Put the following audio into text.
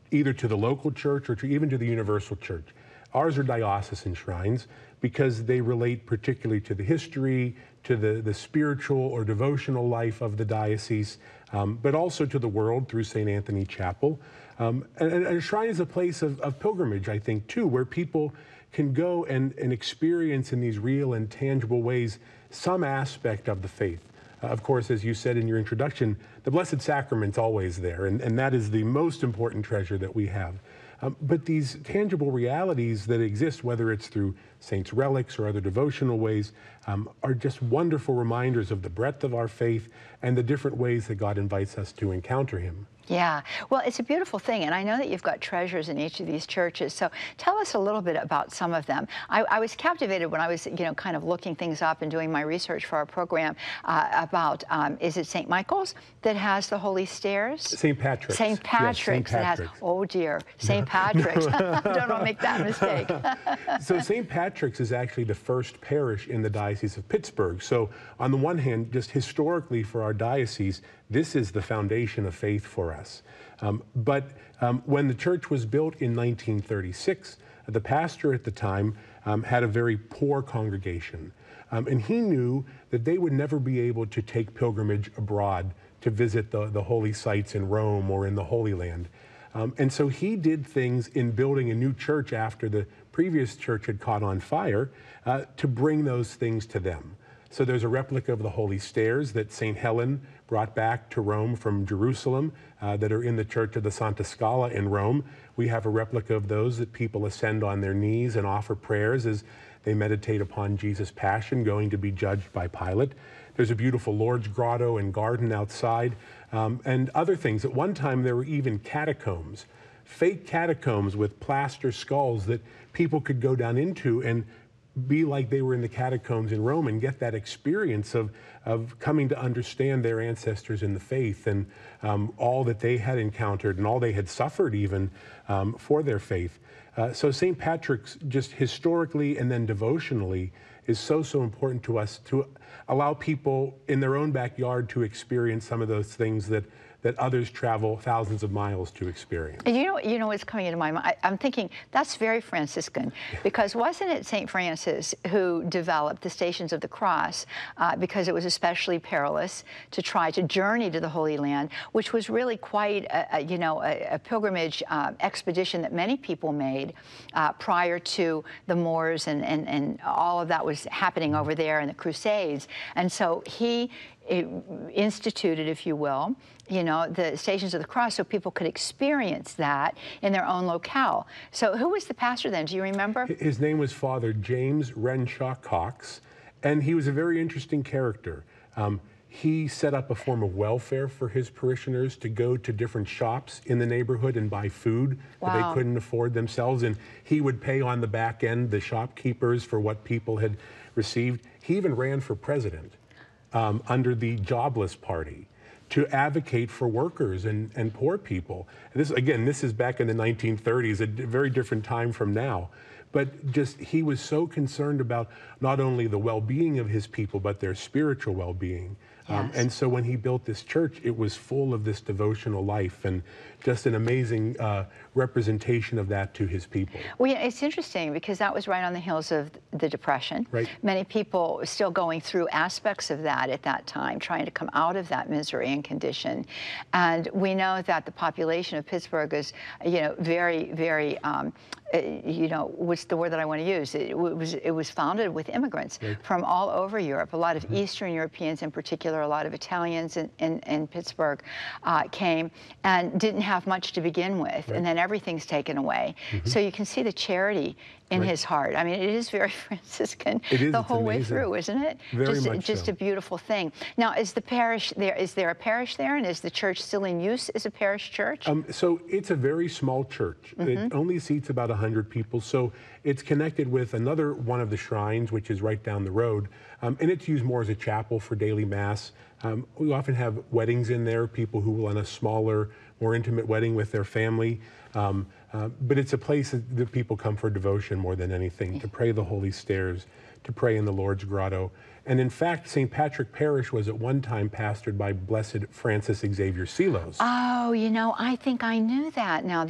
either to the local church or even to the universal church. Ours are diocesan shrines because they relate particularly to the history, to the spiritual or devotional life of the diocese, but also to the world through St. Anthony Chapel. And a shrine is a place of pilgrimage, I think, too, where people can go and experience in these real and tangible ways some aspect of the faith. Of course, as you said in your introduction, the Blessed Sacrament's always there, and that is the most important treasure that we have. But these tangible realities that exist, whether it's through saints' relics or other devotional ways, are just wonderful reminders of the breadth of our faith and the different ways that God invites us to encounter Him. Yeah, well, it's a beautiful thing, and I know that you've got treasures in each of these churches, so tell us a little bit about some of them. I was captivated when I was, kind of looking things up and doing my research for our program is it St. Michael's that has the Holy Stairs? St. Patrick's. St. Patrick's, yes, that has, oh dear, St. Patrick's. Don't want to make that mistake. So St. Patrick's is actually the first parish in the Diocese of Pittsburgh. So on the one hand, just historically for our diocese, this is the foundation of faith for us. But when the church was built in 1936, the pastor at the time had a very poor congregation. And he knew that they would never be able to take pilgrimage abroad to visit the holy sites in Rome or in the Holy Land. And so he did things in building a new church after the previous church had caught on fire to bring those things to them. So there's a replica of the Holy Stairs that St. Helen brought back to Rome from Jerusalem that are in the Church of the Santa Scala in Rome. We have a replica of those that people ascend on their knees and offer prayers as they meditate upon Jesus' passion, going to be judged by Pilate. There's a beautiful Lord's Grotto and garden outside, and other things. At one time, there were even catacombs, fake catacombs with plaster skulls that people could go down into and be like they were in the catacombs in Rome and get that experience of coming to understand their ancestors in the faith and all that they had encountered and all they had suffered even for their faith. So St. Patrick's, just historically and then devotionally, is so important to us to allow people in their own backyard to experience some of those things that others travel thousands of miles to experience. And you know what's coming into my mind? I'm thinking that's very Franciscan, because wasn't it St. Francis who developed the Stations of the Cross because it was especially perilous to try to journey to the Holy Land, which was really quite a pilgrimage expedition that many people made prior to the Moors and all of that was happening over there in the Crusades. And so he instituted, if you will, the Stations of the Cross so people could experience that in their own locale. So who was the pastor then? Do you remember? His name was Father James Renshaw Cox, and he was a very interesting character. He set up a form of welfare for his parishioners to go to different shops in the neighborhood and buy food that they couldn't afford themselves, and he would pay on the back end the shopkeepers for what people had received. He even ran for president under the Jobless Party to advocate for workers and poor people. This is back in the 1930s, a very different time from now. But just he was so concerned about not only the well-being of his people, but their spiritual well-being. Yes. And so when he built this church, it was full of this devotional life and just an amazing representation of that to his people. Well, yeah, it's interesting because that was right on the heels of the Depression. Right. Many people still going through aspects of that at that time, trying to come out of that misery and condition. And we know that the population of Pittsburgh is, very, very, what's the word that I want to use? It was founded with immigrants from all over Europe. A lot of Eastern Europeans in particular, a lot of Italians in Pittsburgh came and didn't have much to begin with, and then everything's taken away. So you can see the charity in his heart. I mean, it is very Franciscan the whole way through, isn't it? Very much just so. A beautiful thing. Now, is the parish there? Is there a parish there, and is the church still in use as a parish church? So it's a very small church. It only seats about 100 people. So it's connected with another one of the shrines, which is right down the road, and it's used more as a chapel for daily mass. We often have weddings in there, people who will on a smaller, more intimate wedding with their family. But it's a place that people come for devotion more than anything, to pray the Holy Stairs, to pray in the Lord's Grotto. And in fact, St. Patrick Parish was at one time pastored by Blessed Francis Xavier Seelos. Oh, I think I knew that now.